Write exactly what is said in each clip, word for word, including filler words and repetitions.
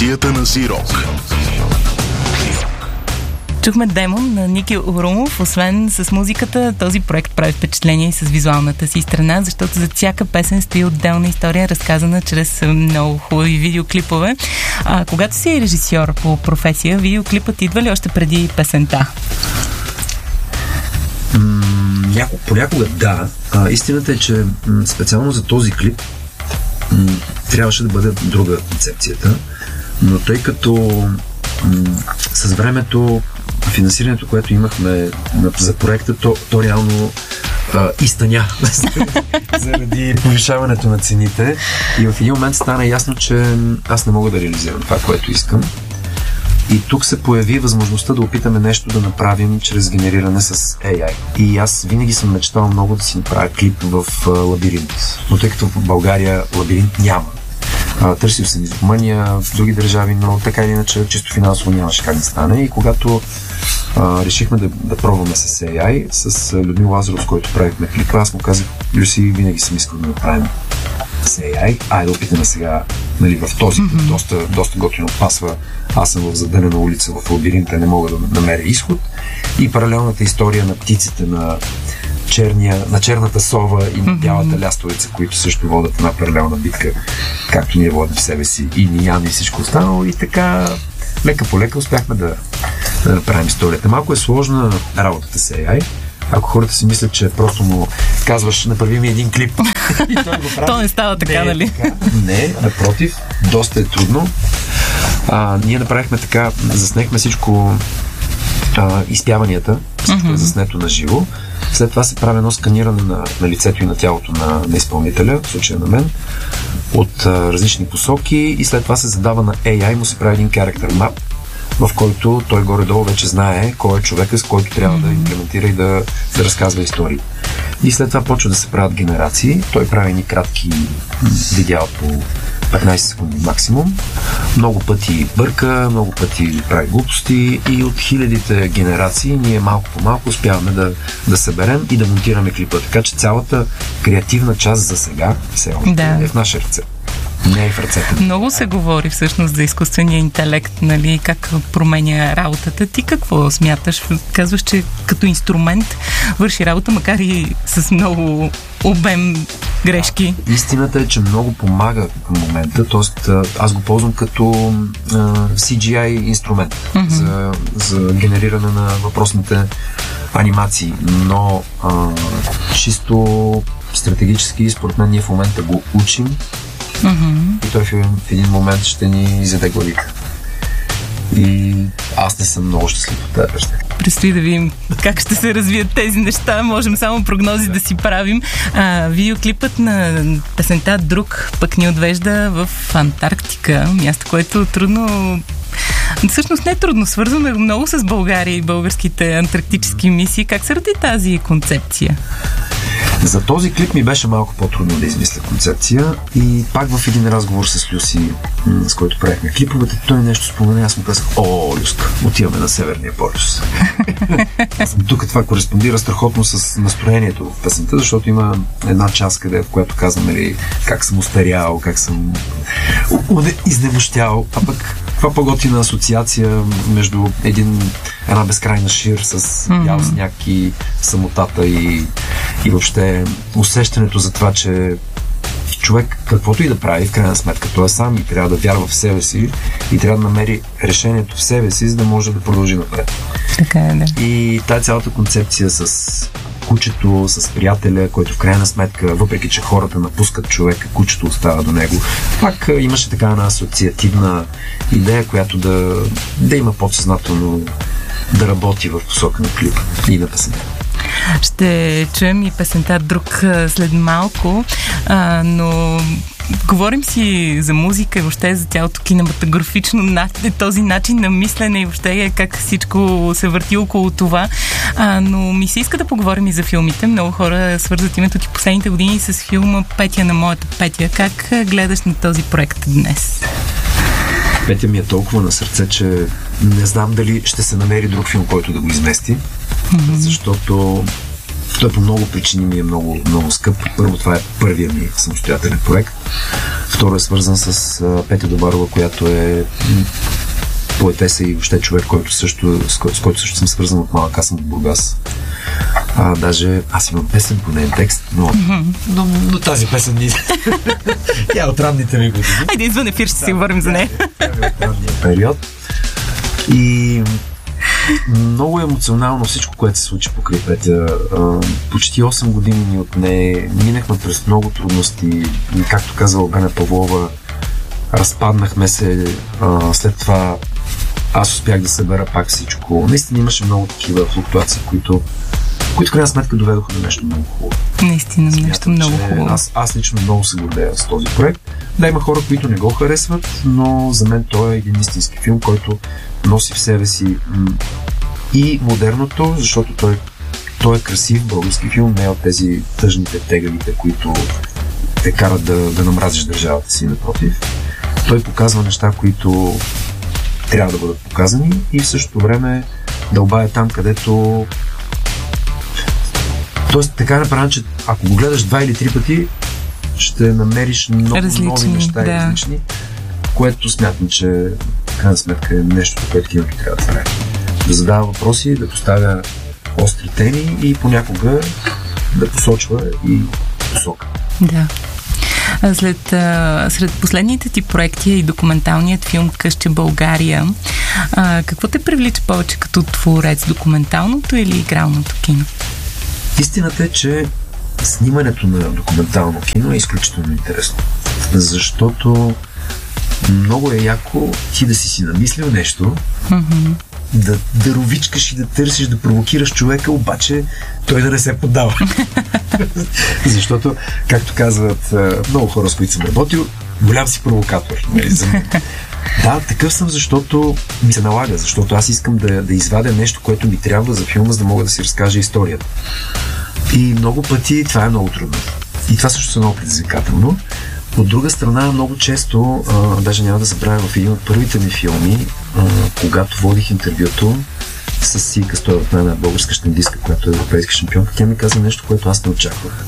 Кутията на Сирок. Чухме демо на Ники Орумов. Освен с музиката, този проект прави впечатление и с визуалната си страна, защото за всяка песен стои отделна история, разказана чрез много хубави видеоклипове. А когато си режисьор по професия, видеоклипът идва ли още преди песента? Няко, понякога да. А, истината е, че м, специално за този клип м, трябваше да бъде друга концепцията, но тъй като м, с времето финансирането, което имахме за проекта, то, то реално а, изтъня заради повишаването на цените и в един момент стана ясно, че аз не мога да реализирам това, което искам. И тук се появи възможността да опитаме нещо да направим чрез генериране с Ей Ай. И аз винаги съм мечтал много да си направя клип в а, лабиринт. Но тъй като в България лабиринт няма. А, търсил съм и в Румъния, в други държави, но така или иначе чисто финансово нямаше как да стане. И когато а, решихме да, да пробваме с Ей Ай, с Людмил Лазаров, с който правихме клипа, аз му казах: Люси, винаги съм искал да направим с Ей Ай. Айде да опитаме сега, нали, в този клип, mm-hmm. доста, доста готино пасва. Аз съм в задънена улица в лабиринта, не мога да намеря изход. И паралелната история на птиците, на черния, на черната сова и на бялата лястовица, които също водят една паралелна битка, както ние водим в себе си, и Ниян и всичко останало. И така, лека по лека успяхме да, да направим историята. Малко е сложна работата с Ей Ай. Ако хората си мислят, че просто му казваш: направи ми един клип и той го прави. То не става така, не, нали? Така. Не, напротив, доста е трудно. А, ние направихме така, заснехме всичко, а, изпяванията, всичко е заснето на живо. След това се прави едно сканиране на, на лицето и на тялото на, на изпълнителя, в случая на мен, от а, различни посоки, и след това се задава на Ей Ай, му се прави един character map, в който той горе-долу вече знае кой е човека, с който трябва да имплементира и да, да разказва истории. И след това почва да се правят генерации. Той прави ни кратки видеа по петнайсет секунди максимум. Много пъти бърка, много пъти прави глупости и от хилядите генерации ние малко по малко успяваме да, да съберем и да монтираме клипа. Така че цялата креативна част за сега все още да. е в наше ръце. Не е в ръцете. Много се говори всъщност за изкуствения интелект, нали, как променя работата. Ти какво смяташ? Казваш, че като инструмент върши работа, макар и с много обем грешки. Да. Истината е, че много помага в момента, т.е. аз го ползвам като а, Си Джи Ай инструмент mm-hmm. за, за генериране на въпросните анимации, но а, чисто стратегически, според мен, ние в момента го учим. Mm-hmm. И той в един момент ще ни изяде главите. И аз не съм много щастлив от тази неща. Предстои да видим как ще се развият тези неща. Можем само прогнози да си правим. А, видеоклипът на песента "Друг" пък ни отвежда в Антарктика. Място, което трудно... Всъщност не е трудно. Свързваме много с България и българските антарктически мисии. Как се роди тази концепция? За този клип ми беше малко по-трудно да измисля концепция и пак в един разговор с Люси, с който правихме клиповете, той нещо спомена, аз му казах: "О, Люска, отиваме на Северния полюс." Тук това кореспондира страхотно с настроението в песента, защото има една част, къде, в която казваме ли как съм устарял, как съм изнемощял, а пък това по-готина асоциация между един, една безкрайна шир с бял сняг и самотата и, и въобще усещането за това, че човек каквото и да прави, в крайна сметка той е сам и трябва да вярва в себе си и трябва да намери решението в себе си, за да може да продължи напред. Така е, да. И тази цялата концепция с кучето, с приятеля, който в крайна сметка, въпреки че хората напускат човека, кучето остава до него, пак имаше така една асоциативна идея, която да, да има подсъзнателно да работи в посока на клипа и на песента. Ще чуем и песента "Друг" след малко, а, но говорим си за музика и въобще за цялото кинематографично, този начин на мислене и въобще как всичко се върти около това. А, но ми се иска да поговорим и за филмите. Много хора свързват името ти последните години с филма "Петя на моята Петя". Как гледаш на този проект днес? Петя ми е толкова на сърце, че не знам дали ще се намери друг филм, който да го измести, mm-hmm. защото Той по много причини ми е много, много скъп. Първо, това е първия ми самостоятелен проект. Второ е свързан с а, Петя Добарова, която е поетеса и въобще човек, който също, с, кой, с който също съм свързан от малък. Аз съм от Бургас. А, даже аз имам песен по неен текст, но, mm-hmm. но, но тази песен ни тя е от ранните ми години. Айде, извън ефир ще си говорим за нея. Тя е от ранния период. И много емоционално всичко, което се случи покрай Петя. Почти осем години ни отне. Минахме през много трудности. И, както каза Албена Павлова, разпаднахме се. След това аз успях да събера пак всичко. Наистина имаше много такива флуктуации, които които в крайна сметка доведоха до нещо много хубаво. Наистина, Смятам, нещо много хубаво. Аз, аз лично много се гордея с този проект. Да, има хора, които не го харесват, но за мен той е един истински филм, който носи в себе си м- и модерното, защото той, той е красив български филм, не от тези тъжните, тегавите, които те карат да, да намразиш държавата си, напротив. Той показва неща, които трябва да бъдат показани и в същото време дълбае там, където Тоест, така направено, че ако го гледаш два или три пъти, ще намериш много различни, нови неща да. и различни, което смятам, че в крайна сметка е нещо, което киното трябва да прави. Да задава въпроси, да поставя остри теми и понякога да посочва и посока. Да. След, сред последните ти проекти и документалният филм Къща България, а, какво те привлича повече като творец? Документалното или игралното кино? Истината е, че снимането на документално кино е изключително интересно. Защото много е яко ти да си си намислил нещо, mm-hmm. да, да ровичкаш и да търсиш, да провокираш човека, обаче той да не се поддава. Защото, както казват много хора, с които съм работил, голям си провокатор. За мен. Да, такъв съм, защото ми се налага, защото аз искам да, да извадя нещо, което ми трябва за филма, за да мога да си разкажа историята. И много пъти това е много трудно. И това също е много предизвикателно. От друга страна, много често, а, даже няма да забравя, в един от първите ми филми, а, когато водих интервюто с Сийка Стоева, една българска щандистка, която е европейска шампионка, тя ми каза нещо, което аз не очаквах.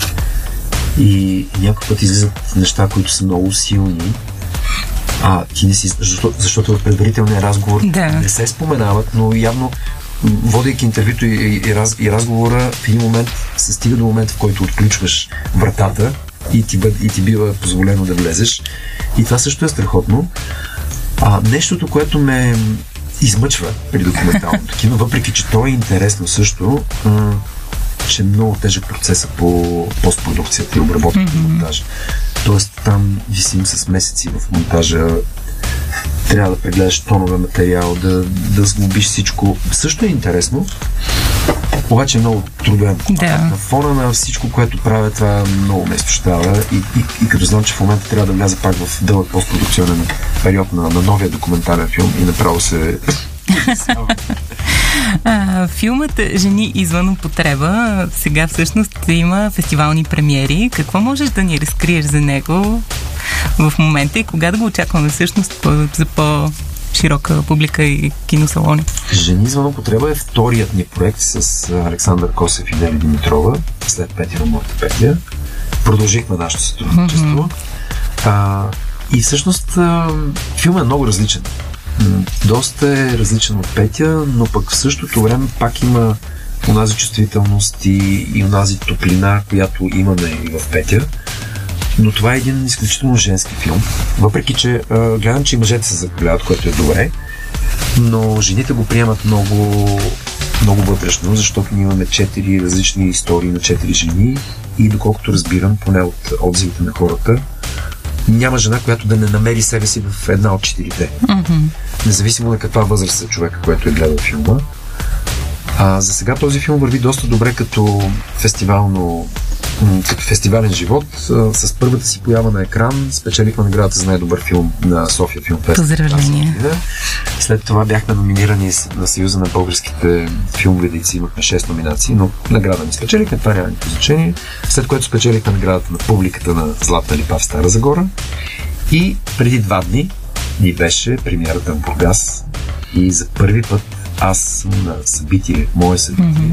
И някой път излизат неща, които са много силни, а ти не си, защото, защото в предварителния разговор да. не се споменават, но явно водейки интервюто и, и, и, раз, и разговора, в един момент се стига до момента, в който отключваш вратата и ти, бъд, и ти бива позволено да влезеш. И това също е страхотно. А нещото, което ме измъчва при документалното кино, въпреки че то е интересно също, а, че е много тежък процесът по постпродукцията и обработката mm-hmm. в монтажа. Тоест там висим с месеци в монтажа, трябва да прегледаш тонове материал, да, да сглобиш всичко. Също е интересно, обаче е много труден. Да. На фона на всичко, което правя, това много ме изтощава и, и, и като знам, че в момента трябва да вляза пак в дълъг постпродукционен период на, на новия документален филм и направо се... А, филмът Жени извън употреба сега всъщност има фестивални премиери. Какво можеш да ни разкриеш за него в момента и кога да го очакваме всъщност за по-широка публика и киносалони? Жени извън употреба е вторият ни проект с Александър Косев и Нели Димитрова след Петя на моята Петя. Продължихме нашето сътрудничество. Mm-hmm. А, и всъщност а, филмът е много различен. Доста е различен от Петя, но пък в същото време пак има онази чувствителност и, и онази топлина, която имаме и в Петя. Но това е един изключително женски филм. Въпреки, че а, гледам, че и мъжете се заболяват, което е добре, но жените го приемат много, много вътрешно, защото ние имаме четири различни истории на четири жени и доколкото разбирам, поне от отзивите на хората, няма жена, която да не намери себе си в една от четирите. Mm-hmm. Независимо на каква възраст е човека, който е гледал филма. А, за сега този филм върви доста добре като фестивално като фестивален живот. С първата си поява на екран спечелихме наградата за най-добър филм на София Филм Фест. Поздравления! След това бяхме номинирани на Съюза на българските филмови дейци. Имахме шест номинации, но награда не спечелихме, това няма никакво значение. След което спечелихме наградата на публиката на Златна липа в Стара Загора. И преди два дни ни беше премиерата в Бургас и за първи път аз съм на събитие, мое събитие, mm-hmm.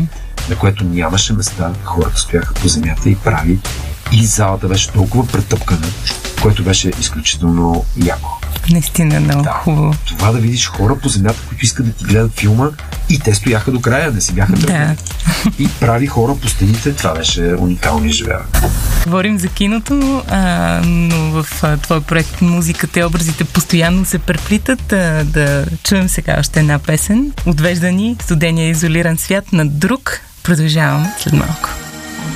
на което нямаше места, хората стояха по земята и прави, и залата беше толкова претъпкана, което беше изключително яко. Наистина много да, хубаво. Това да видиш хора по земята, които искат да ти гледат филма и те стояха до края, не си бяха тръгнали. Да. И прави хора по стените, това беше уникално изживяване. Говорим за киното, а, но в а, твой проект музиката и образите постоянно се преплитат. А, да чуем сега още една песен. Отвежда ни студения изолиран свят на друг. Продължаваме след малко.